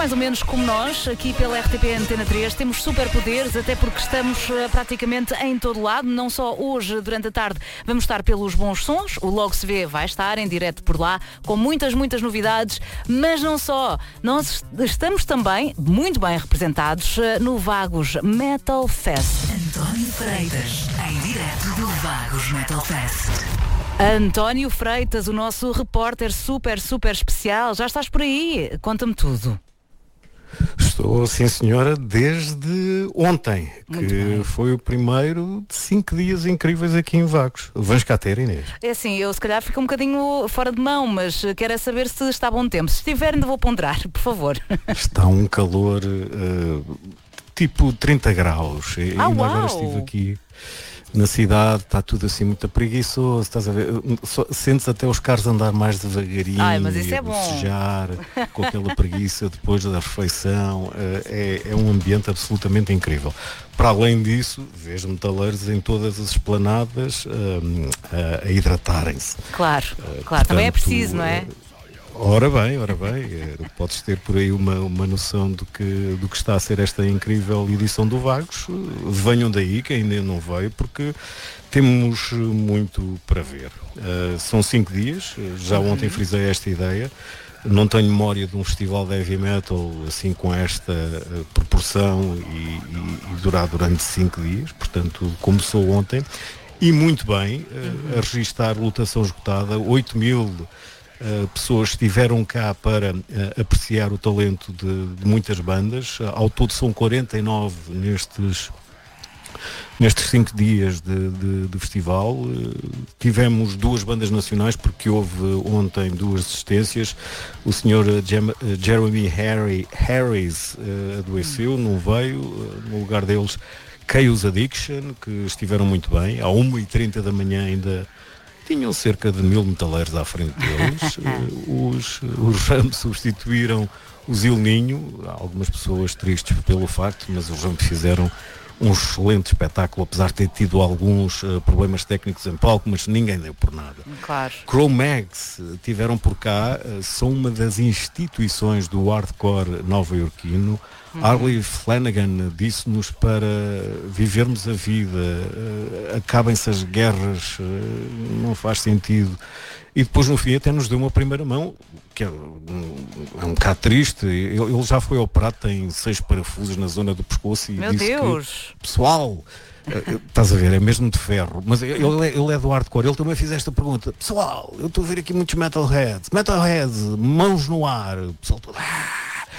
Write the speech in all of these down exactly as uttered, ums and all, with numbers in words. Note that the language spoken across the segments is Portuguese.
mais ou menos como nós, aqui pela R T P Antena três, temos superpoderes, até porque estamos uh, praticamente em todo lado, não só hoje, durante a tarde, vamos estar pelos bons sons, o Logo Se Vê vai estar em direto por lá, com muitas, muitas novidades, mas não só, nós estamos também muito bem representados uh, no Vagos Metal Fest. António Freitas, em direto do Vagos Metal Fest. António Freitas, o nosso repórter super, super especial. Já estás por aí? Conta-me tudo. Estou, sim senhora, desde ontem, Muito que bem. foi o primeiro de cinco dias incríveis aqui em Vagos. Vens cá ter, Inês? É assim, eu se calhar fico um bocadinho fora de mão, mas quero é saber se está bom tempo. Se estiver, ainda vou ponderar, por favor. Está um calor uh, tipo trinta graus. E Ah, ainda uau! agora estive aqui na cidade, está tudo assim muito preguiçoso, estás a ver? Só, sentes até os carros andar mais devagarinho. Ai, mas isso e é bom. bocejar, com aquela preguiça depois da refeição. É, é um ambiente absolutamente incrível. Para além disso, vejo metaleiros em todas as esplanadas um, a, a hidratarem-se. Claro, Uh, claro, também é portanto, preciso, não é? Ora bem, ora bem, eh, podes ter por aí uma, uma noção do que, do que está a ser esta incrível edição do Vagos. Venham daí, que ainda não veio, porque temos muito para ver. Uh, são cinco dias, já ontem frisei esta ideia. Não tenho memória de um festival de heavy metal assim com esta uh, proporção e, e, e durar durante cinco dias, portanto começou ontem e muito bem, uh, a registar lotação esgotada, oito mil Uh, pessoas estiveram cá para uh, apreciar o talento de, de muitas bandas. Uh, ao todo são quarenta e nove nestes nestes cinco dias de, de, de festival. Uh, tivemos duas bandas nacionais, porque houve ontem duas assistências. O senhor uh, Jem, uh, Jeremy Harry, Harris uh, adoeceu, não veio. Uh, no lugar deles, Chaos Addiction, que estiveram muito bem. À uma e trinta da manhã ainda tinham cerca de mil metaleiros à frente deles. os, os Ramp substituíram o Zil Ninho, algumas pessoas tristes pelo facto, mas os Ramp fizeram um excelente espetáculo, apesar de ter tido alguns uh, problemas técnicos em palco, mas ninguém deu por nada. Claro. Cro-Mags tiveram por cá, uh, são uma das instituições do hardcore nova-iorquino. Uhum. Harley Flanagan disse-nos para vivermos a vida, uh, acabem-se as guerras, uh, não faz sentido. E depois no fim até nos deu uma primeira mão, que é um, é um bocado triste. Ele, ele já foi operado, tem seis parafusos na zona do pescoço e Meu disse Deus. que, pessoal, uh, estás a ver, é mesmo de ferro, mas ele, ele, é, ele é do hardcore, ele também fez esta pergunta: pessoal, eu estou a ver aqui muitos metalheads, metalheads, mãos no ar, o pessoal todo, ah!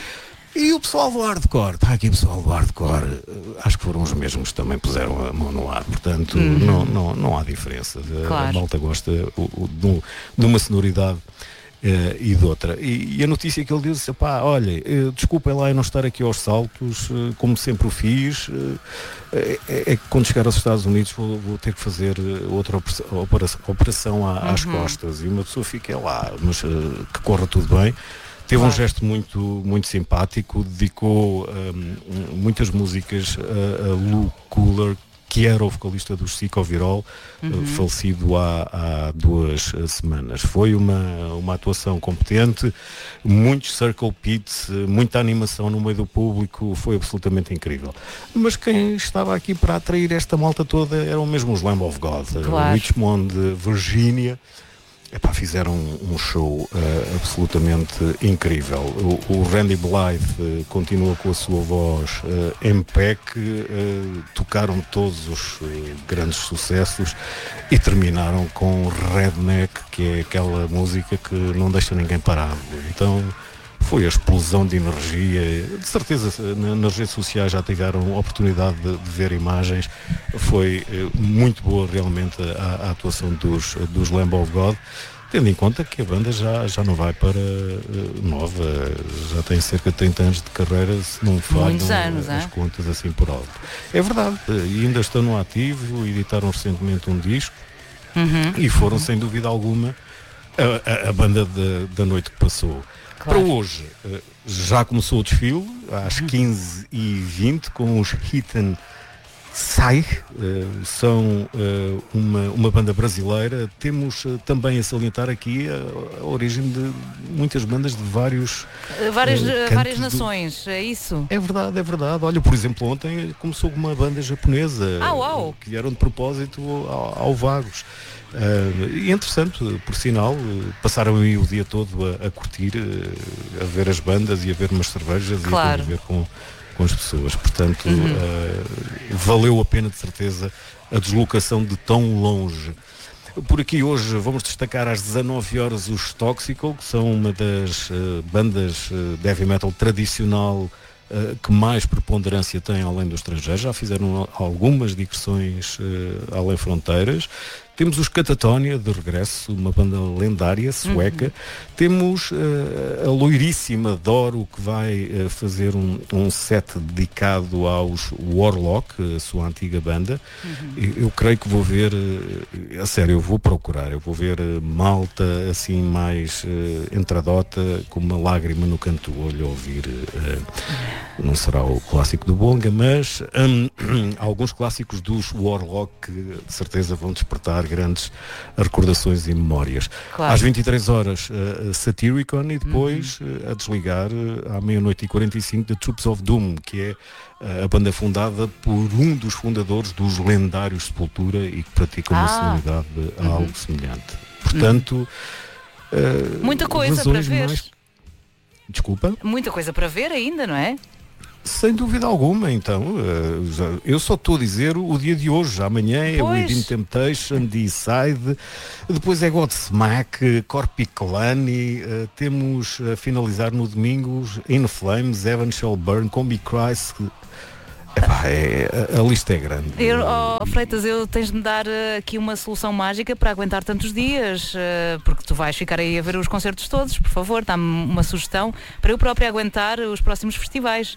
E o pessoal do hardcore, está aqui o pessoal do hardcore, acho que foram os mesmos que também puseram a mão no ar, portanto uhum. não, não, não há diferença. Claro. A malta gosta o, o, de, de uma sonoridade uh, e de outra. E, e a notícia que ele disse: pá, olha, uh, desculpem lá eu não estar aqui aos saltos, uh, como sempre o fiz, uh, é, é que quando chegar aos Estados Unidos vou, vou ter que fazer outra operação, operação à, às uhum. costas, e uma pessoa fica lá, mas uh, que corra tudo bem. Teve claro. um gesto muito, muito simpático, dedicou um, muitas músicas a, a Lou Cooler, que era o vocalista do Sick Overall, uhum. falecido há, há duas semanas. Foi uma, uma atuação competente, muitos circle pits, muita animação no meio do público, foi absolutamente incrível. Mas quem estava aqui para atrair esta malta toda eram mesmo os Lamb of God, claro. Richmond, Virgínia. Epá, fizeram um show uh, absolutamente incrível. O, o Randy Blythe uh, continua com a sua voz uh, em pé, que uh, tocaram todos os uh, grandes sucessos e terminaram com Redneck, que é aquela música que não deixa ninguém parado. Então foi a explosão de energia. De certeza na, nas redes sociais já tiveram a oportunidade de, de ver imagens. Foi eh, muito boa realmente a, a atuação dos, dos Lamb of God, tendo em conta que a banda já, já não vai para uh, nova, já tem cerca de trinta anos de carreira, se não falham anos, as é? contas assim por alto. É verdade, e ainda estão no ativo, editaram recentemente um disco uhum. e foram sem dúvida alguma a, a, a banda de, da noite que passou. Claro. Para hoje, já começou o desfile, às quinze e vinte, com os Hidden Sai, uh, são uh, uma, uma banda brasileira. Temos uh, também a salientar aqui a, a origem de muitas bandas de vários várias, uh, várias do... nações, é isso? É verdade, é verdade. Olha, por exemplo, ontem começou uma banda japonesa ah, uau. que vieram de propósito ao, ao Vagos. Uh, e interessante, por sinal, uh, passaram aí o dia todo a, a curtir, uh, a ver as bandas e a ver umas cervejas, claro. E a conviver com com as pessoas, portanto uhum. uh, valeu a pena de certeza a deslocação de tão longe. Por aqui hoje vamos destacar às dezanove horas os Toxical, que são uma das uh, bandas uh, de heavy metal tradicional uh, que mais preponderância tem além do estrangeiro, já fizeram algumas digressões uh, além fronteiras. Temos os Catatonia de regresso, uma banda lendária sueca. Uhum. Temos uh, a loiríssima Doro, que vai uh, fazer um, um set dedicado aos Warlock, a sua antiga banda. Uhum. Eu, eu creio que vou ver, uh, a sério, eu vou procurar, eu vou ver uh, malta assim mais uh, entradota, com uma lágrima no canto do olho, ouvir, uh, não será o clássico do Bonga, mas um, alguns clássicos dos Warlock que de certeza vão despertar grandes recordações e memórias. Claro. Às vinte e três horas uh, Satyricon e depois uhum. uh, a desligar uh, à meia-noite e quarenta e cinco The Troops of Doom, que é uh, a banda fundada por um dos fundadores dos lendários Sepultura e que pratica uma ah. sonoridade uhum. a algo semelhante. Portanto, uhum. uh, muita coisa para ver. Mais... Desculpa? Muita coisa para ver ainda, não é? Sem dúvida alguma, então. Eu só estou a dizer o dia de hoje. Amanhã é o Within Temptation, D-Side, depois é Godsmack, Corpiclani, uh, temos a finalizar no domingo In Flames, Heaven Shall Burn, Combi Christ. Epá, é, a, a lista é grande. Eu, oh, Freitas, eu tens de me dar uh, aqui uma solução mágica para aguentar tantos dias, uh, porque tu vais ficar aí a ver os concertos todos. Por favor, dá-me uma sugestão para eu próprio aguentar os próximos festivais.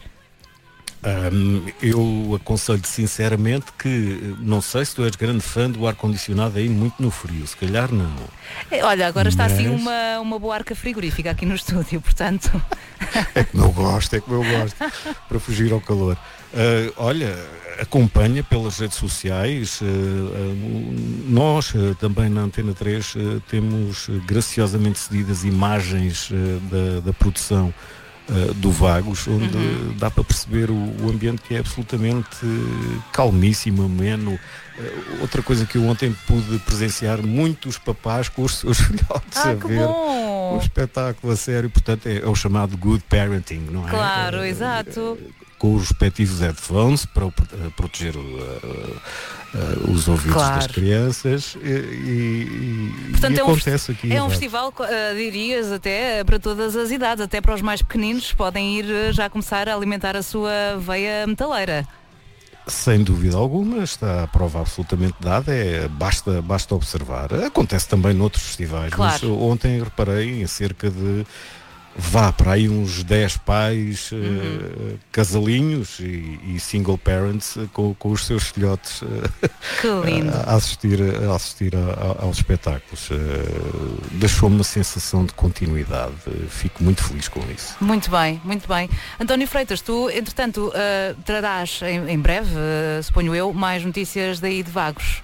Um, eu aconselho sinceramente que, não sei se tu és grande fã do ar-condicionado aí muito no frio, se calhar não. Olha, agora está Mas... assim uma, uma boa arca frigorífica aqui no estúdio, portanto... É como eu gosto, é como eu gosto, para fugir ao calor. Uh, olha, acompanha pelas redes sociais, uh, uh, nós uh, também na Antena três uh, temos uh, graciosamente cedidas imagens uh, da, da produção Uh, do Vagos, onde uhum. dá para perceber o, o ambiente, que é absolutamente uh, calmíssimo, ameno. Uh, outra coisa que eu ontem pude presenciar, muitos papás com os seus filhotes ah, a que ver bom. o espetáculo a sério, portanto é, é o chamado good parenting, não é? Claro, uh, exato. Uh, com os respectivos headphones para uh, proteger uh, uh, uh, os ouvidos claro. das crianças e, e, Portanto, e é acontece um, aqui. É um festival, uh, dirias, até para todas as idades, até para os mais pequeninos, podem ir uh, já começar a alimentar a sua veia metaleira. Sem dúvida alguma, está a prova absolutamente dada, é, basta, basta observar. Acontece também noutros festivais, claro. mas ontem reparei em cerca de vá para aí uns dez pais, uhum. uh, casalinhos e, e single parents uh, com, com os seus filhotes uh, que lindo. a, a assistir, a assistir a, a, aos espetáculos. Uh, deixou-me uma sensação de continuidade. Uh, fico muito feliz com isso. Muito bem, muito bem. António Freitas, tu, entretanto, uh, trarás em, em breve, uh, suponho eu, mais notícias daí de Vagos.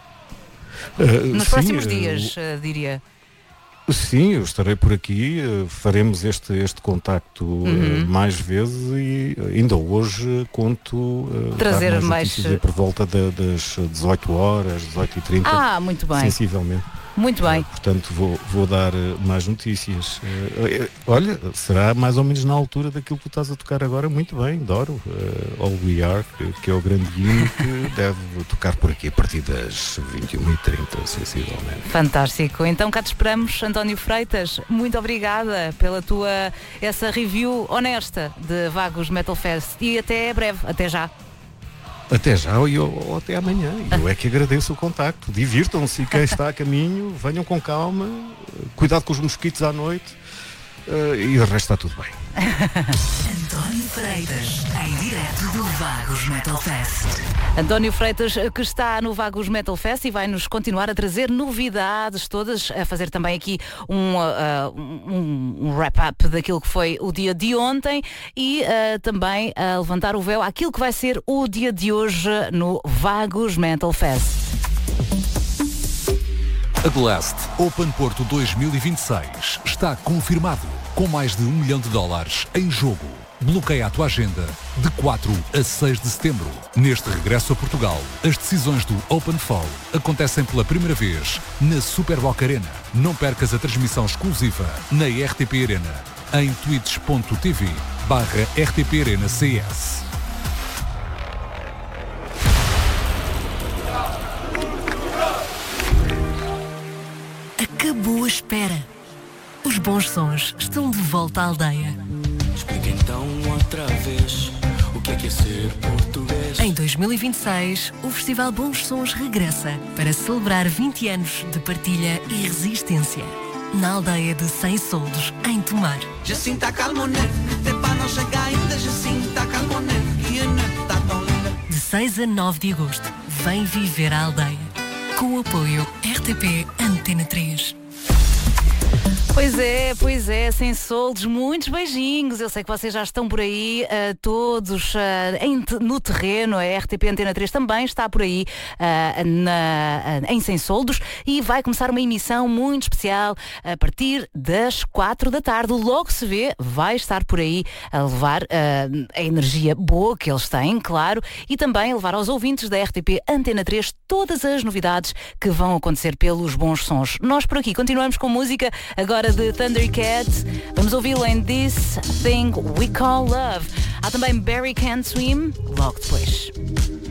Uh, Nos sim, próximos dias, uh, uh, diria. Sim, eu estarei por aqui, faremos este, este contacto uhum. uh, mais vezes e ainda hoje conto uh, trazer mais mais notícias por volta de, das dezoito horas, dezoito e trinta. Ah, muito bem. Sensivelmente. Muito bem. Uh, portanto, vou, vou dar uh, mais notícias. Uh, uh, olha, será mais ou menos na altura daquilo que tu estás a tocar agora, muito bem, adoro. Uh, All We Are, que, que é o grande hino que deve tocar por aqui a partir das vinte e uma e trinta, sensivelmente. Fantástico. Então cá te esperamos, António Freitas. Muito obrigada pela tua, essa review honesta de Vagos Metal Fest e até breve, até já. Até já ou, ou até amanhã. Eu é que agradeço o contacto. Divirtam-se e quem está a caminho, venham com calma, cuidado com os mosquitos à noite uh, e o resto está tudo bem. António Freitas, em direto do Vagos Metal Fest. António Freitas, que está no Vagos Metal Fest e vai-nos continuar a trazer novidades todas, a fazer também aqui um, uh, um, um wrap-up daquilo que foi o dia de ontem e uh, também a levantar o véu àquilo que vai ser o dia de hoje no Vagos Metal Fest. A Blast Open Porto dois mil e vinte e seis está confirmado, com mais de um milhão de dólares em jogo. Bloqueia a tua agenda de quatro a seis de setembro. Neste regresso a Portugal, as decisões do Open Fall acontecem pela primeira vez na Superboc Arena. Não percas a transmissão exclusiva na R T P Arena, em twitch.tv barra RTP Arena CS. Acabou a espera. Os bons sons estão de volta à aldeia. Explica então outra vez o que é que é ser português. Em dois mil e vinte e seis, o Festival Bons Sons regressa para celebrar vinte anos de partilha e resistência. Na aldeia de Sem Soldos, em Tomar. Jacinta Calmonete, para não chegar ainda, Jacinta Calmonete, e a neta está tão linda. De seis a nove de agosto, vem viver a aldeia. Com o apoio R T P Antena três. Pois é, pois é, Sem Soldos, muitos beijinhos. Eu sei que vocês já estão por aí, uh, todos uh, em, no terreno. A R T P Antena três também está por aí uh, na, uh, em Sem Soldos e vai começar uma emissão muito especial a partir das quatro da tarde. Logo se vê, vai estar por aí a levar uh, a energia boa que eles têm, claro, e também a levar aos ouvintes da R T P Antena três todas as novidades que vão acontecer pelos bons sons. Nós por aqui continuamos com música, agora de Thundercat. Vamos ouvi-lo em This Thing We Call Love. Há também Barry Can't Swim, logo depois.